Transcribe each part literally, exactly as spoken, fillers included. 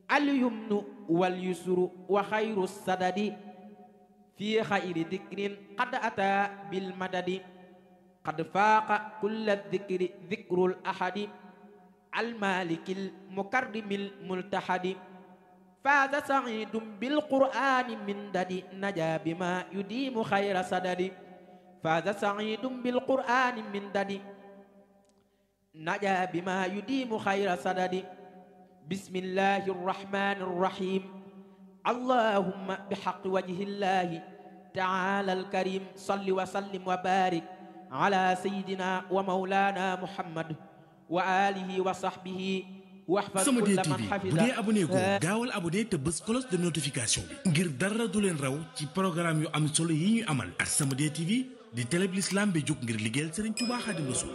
اليمن واليسر وخير السدد في خير ذكر قد أتى بالمدد قد فاق كل الذكر ذكر الأحد المالك المكرم الملتحد فاز سعيد بالقرآن من دد نجا بما يديم خير سدد فاز سعيد بالقرآن من دد نجا بما يديم خير سدد بسم الله الرحمن الرحيم اللهم بحق وجه الله تعالى الكريم صل وسلم وبارك على سيدنا ومولانا محمد وآله وصحبه واحفظ كل من حفظ. bu dee abonné go gaawal abonné te bës cloche de notification bi ngir dara du leen raw ci programme yu am solo yi ñuy amal. As-Samadiyya T V di télé bi l'islam bi jóg ngir liggéeyal Serigne Touba Xaadimu Rasuul.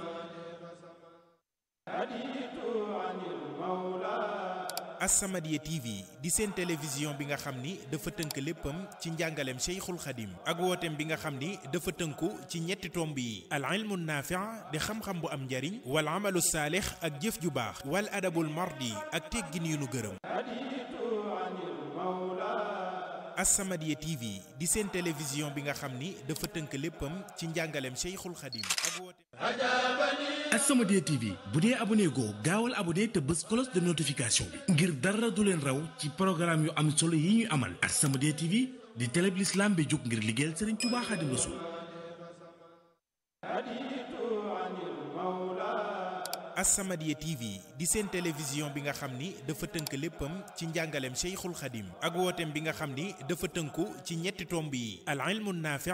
As-Samadiyya T V di seen télévision bi nga xam ni dafa tënk léppam ci njàngaleem Cheikhul Khadim ak wooteem bi nga xam ni dafa tënku ci ñetti tomb yi al ilmu naafi' di xam-xam bu am njariñ wal amalu saalix ak jëf ju baax wal adabul mardi ak teggin yu nu gërëm. As-Samadiyya T V di seen télévision bi nga xam ni dafa tënk léppam ci njàngaleem Cheikhul Khadim ak wooteem. As-Samadiyya T V bu dee abonné go gaawal abonné te bës cloche de notification bi ngir dara du leen raw ci programme yu am solo yi ñuy amal. As-Samadiyya T V di télé bi l'islam bi jóg ngir liggéeyal Serigne Touba Xaadimu Rasuul. As-Samadiyya T V di seen télévision bi nga xam ni dafa tënk léppam ci njàngaleem Cheikhul Khadim ak wooteem bi nga xam ni dafa tënku ci ñetti tomb yi al ilmu naafi'